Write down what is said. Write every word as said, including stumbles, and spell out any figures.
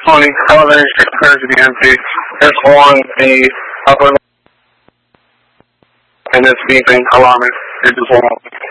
twenty, elevator occurs to be empty. It's on the upper and it's beeping, alarming. It just won't.